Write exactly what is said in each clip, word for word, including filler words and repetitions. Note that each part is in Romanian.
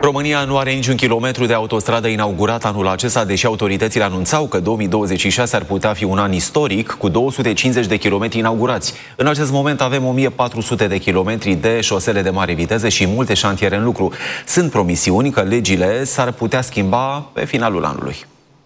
România nu are niciun kilometru de autostradă inaugurat anul acesta, deși autoritățile anunțau că două mii douăzeci și șase ar putea fi un an istoric, cu două sute cincizeci de kilometri inaugurați. În acest moment avem o mie patru sute de kilometri de șosele de mare viteză și multe șantiere în lucru. Sunt promisiuni că legile s-ar putea schimba pe finalul anului.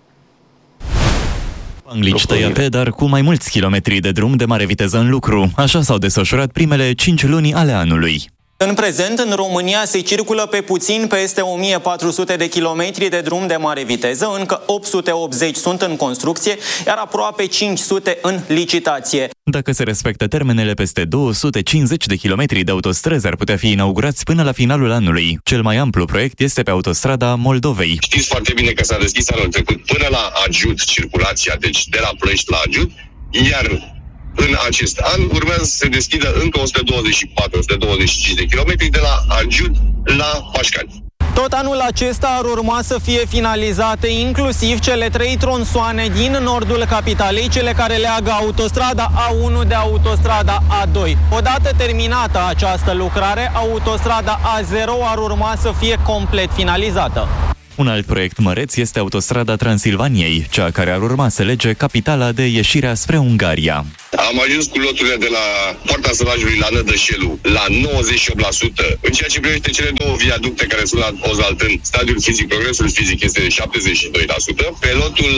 Anglici tăiate, dar cu mai mulți kilometri de drum de mare viteză în lucru. Așa s-au desfășurat primele cinci luni ale anului. În prezent, în România se circulă pe puțin peste o mie patru sute de kilometri de drum de mare viteză, încă opt sute optzeci sunt în construcție, iar aproape cinci sute în licitație. Dacă se respectă termenele, peste două sute cincizeci de kilometri de autostrăzi ar putea fi inaugurați până la finalul anului. Cel mai amplu proiect este pe autostrada Moldovei. Știți foarte bine că s-a deschis anul trecut până la Agiut circulația, deci de la Ploiești la Agiut, iar în acest an urmează să se deschidă încă o sută douăzeci și patru - o sută douăzeci și cinci de kilometri de la Agiut la Pașcani. Tot anul acesta ar urma să fie finalizate inclusiv cele trei tronsoane din nordul capitalei, cele care leagă autostrada A unu de autostrada A doi. Odată terminată această lucrare, autostrada A zero ar urma să fie complet finalizată. Un alt proiect măreț este autostrada Transilvaniei, cea care ar urma să lege capitala de ieșirea spre Ungaria. Am ajuns cu loturile de la Poarta Sălajului la Nădășelu la nouăzeci și opt la sută. În ceea ce privește cele două viaducte care sunt la Ozaltân, stadiul fizic, progresul fizic este de șaptezeci și doi la sută. Pe lotul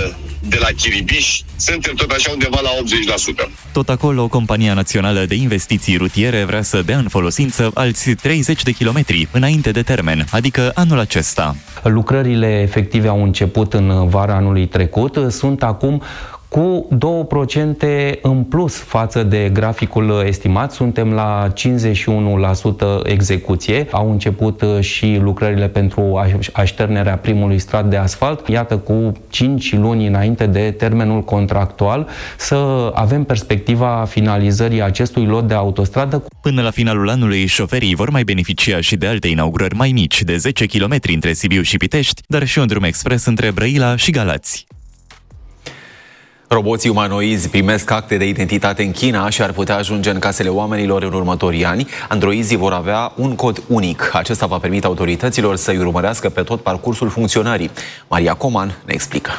de la Chiribiș suntem tot așa undeva la optzeci la sută. Tot acolo, Compania Națională de Investiții Rutiere vrea să dea în folosință alți treizeci de kilometri înainte de termen, adică anul acesta. Lucrările efective au început în vara anului trecut, sunt acum cu două procente în plus față de graficul estimat. Suntem la cincizeci și unu la sută execuție. Au început și lucrările pentru așternerea primului strat de asfalt. Iată, cu cinci luni înainte de termenul contractual, să avem perspectiva finalizării acestui lot de autostradă. Până la finalul anului, șoferii vor mai beneficia și de alte inaugurări mai mici, de zece kilometri între Sibiu și Pitești, dar și un drum expres între Brăila și Galați. Roboții umanoizi primesc acte de identitate în China și ar putea ajunge în casele oamenilor în următorii ani. Androizii vor avea un cod unic. Acesta va permite autorităților să-i urmărească pe tot parcursul funcționării. Maria Coman ne explică.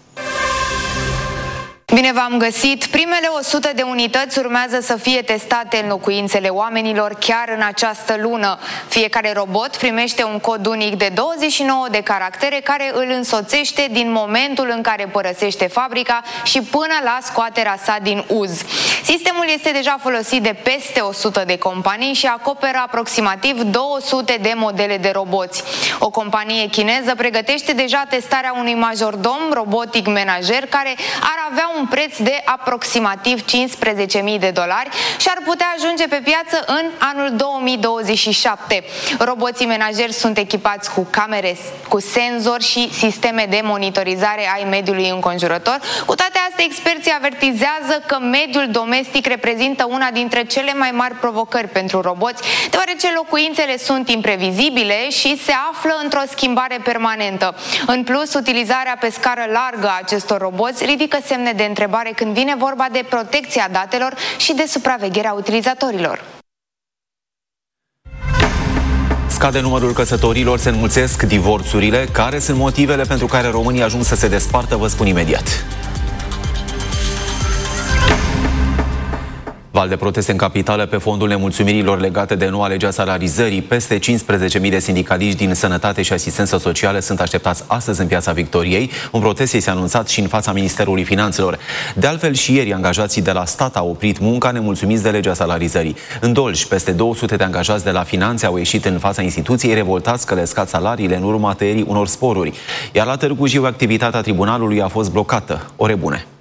Bine v-am găsit! Primele o sută de unități urmează să fie testate în locuințele oamenilor chiar în această lună. Fiecare robot primește un cod unic de douăzeci și nouă de caractere care îl însoțește din momentul în care părăsește fabrica și până la scoaterea sa din uz. Sistemul este deja folosit de peste o sută de companii și acoperă aproximativ două sute de modele de roboți. O companie chineză pregătește deja testarea unui majordom robotic menajer care ar avea un preț de aproximativ cincisprezece mii de dolari și ar putea ajunge pe piață în anul două mii douăzeci și șapte. Roboții menajeri sunt echipați cu camere, cu senzori și sisteme de monitorizare ai mediului înconjurător. Cu toate astea, experții avertizează că mediul domestic reprezintă una dintre cele mai mari provocări pentru roboți, deoarece locuințele sunt imprevizibile și se află într-o schimbare permanentă. În plus, utilizarea pe scară largă a acestor roboți ridică semne de întrebare când vine vorba de protecția datelor și de supravegherea utilizatorilor. Scade numărul căsătorilor, se înmulțesc divorțurile. Care sunt motivele pentru care românii ajung să se despartă? Vă spun imediat. Val de proteste în capitală pe fondul nemulțumirilor legate de noua lege a salarizării. Peste cincisprezece mii de sindicaliști din sănătate și asistență socială sunt așteptați astăzi în Piața Victoriei. Un protest este anunțat și în fața Ministerului Finanțelor. De altfel, și ieri angajații de la stat au oprit munca nemulțumiți de legea salarizării. În Dolj, peste două sute de angajați de la Finanțe au ieșit în fața instituției revoltați că le scad salariile în urma tăierii unor sporuri. Iar la Târgu Jiu, activitatea tribunalului a fost blocată. Ore bune!